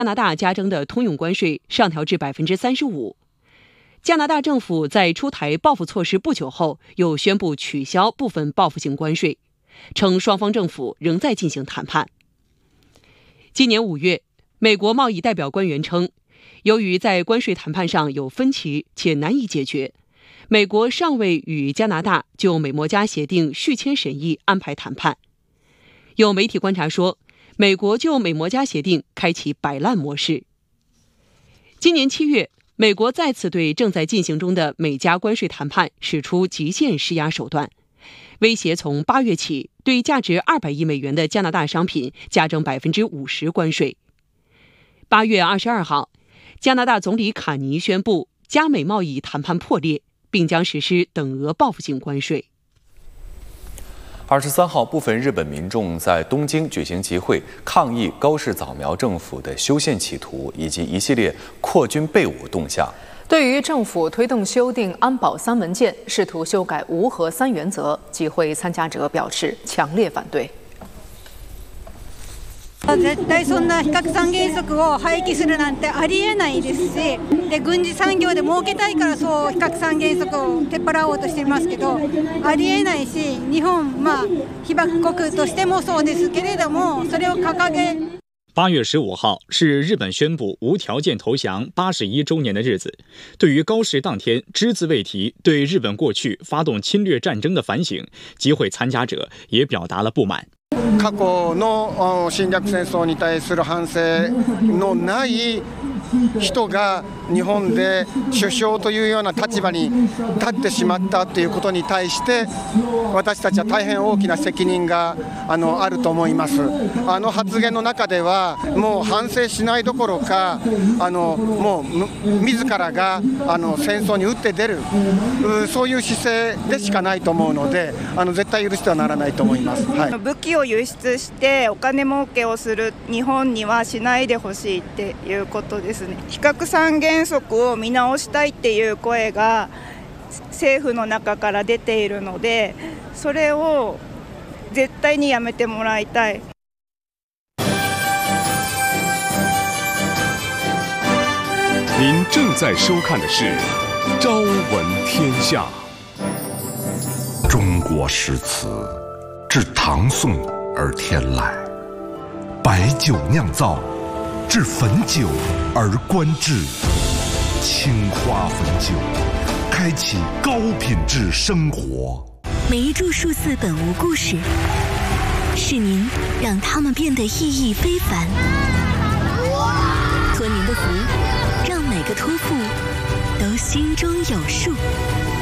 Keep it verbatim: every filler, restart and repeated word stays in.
加拿大加征的通用关税上调至百分之三十五。加拿大政府在出台报复措施不久后，又宣布取消部分报复性关税，称双方政府仍在进行谈判。今年五月，美国贸易代表官员称，由于在关税谈判上有分歧且难以解决，美国尚未与加拿大就美墨加协定续签审议安排谈判。有媒体观察说，美国就美墨加协定开启摆烂模式。今年七月，美国再次对正在进行中的美加关税谈判使出极限施压手段，威胁从八月起对价值二百亿美元的加拿大商品加征百分之五十关税。八月二十二号，加拿大总理卡尼宣布加美贸易谈判破裂，并将实施等额报复性关税。 二十三号，部分日本民众在东京举行集会，抗议高市早苗政府的修宪企图以及一系列扩军备武动向。 对于政府推动修订安保三文件，试图修改无核三原则，集会参加者表示强烈反对。 絶対そんな非核三原則を廃棄するなんてありえないですし、で軍事産業で儲けたいからそう非核三原則を取っ払おうとしていますけど、ありえないし、日本まあ被爆国としてもそうですけれども、それを掲げ。 八月十五号是日本宣布无条件投降八十一周年的日子。对于高市当天只字未提对日本过去发动侵略战争的反省，集会参加者也表达了不满。 過去の侵略戦争に対する反省のない人が日本で首相というような立場に立ってしまったということに対して私たちは大変大きな責任が あの、あると思います。あの発言の中ではもう反省しないどころかあのもう自らがあの戦争に打って出るそういう姿勢でしかないと思うのであの絶対許してはならないと思います。はい、 武器を輸出してお金儲けをする日本にはしないでほしいっていうことですね。非核三原則を見直したいっていう声が政府の中から出ているので、それを絶対にやめてもらいたい。 您正在收看的是《朝闻天下》。 中国诗词自唐宋而天来，白酒酿造，至汾酒而观致，青花汾酒，开启高品质生活。 每一株数字本无故事，是您让它们变得意义非凡。托您的福，让每个托付都心中有数。